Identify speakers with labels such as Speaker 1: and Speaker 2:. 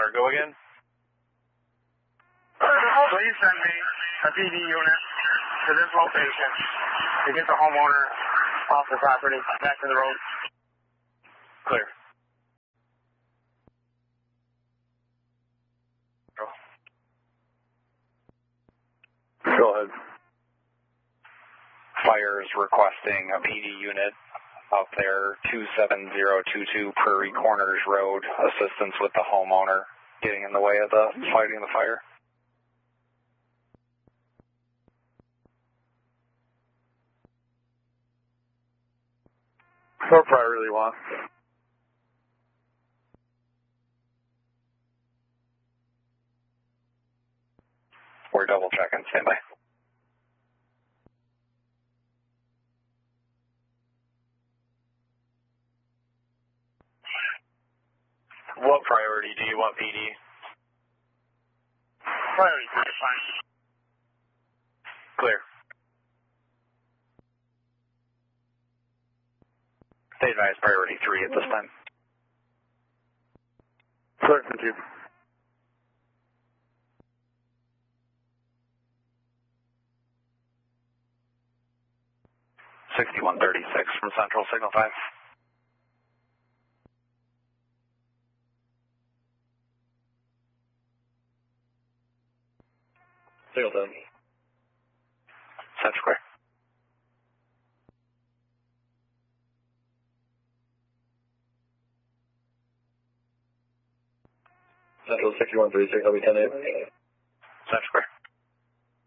Speaker 1: go again?
Speaker 2: Please send me a PD unit to this location to get the homeowner off the property, back to the road.
Speaker 1: Clear.
Speaker 3: Go ahead.
Speaker 1: Fire is requesting a PD unit up there, 27022 Prairie Corners Road, assistance with the homeowner getting in the way of the fighting the fire.
Speaker 3: What priority want?
Speaker 1: We're double checking, stand by. What priority do you want, PD?
Speaker 2: Priority 3 is fine.
Speaker 1: Clear. Stay advised, priority 3 at this time.
Speaker 3: Clear, thank you.
Speaker 1: $6136 from Central, Signal 5.
Speaker 3: Signal 10.
Speaker 1: Central Square.
Speaker 3: Central 6136, I'll be 10-8.
Speaker 1: Central Square.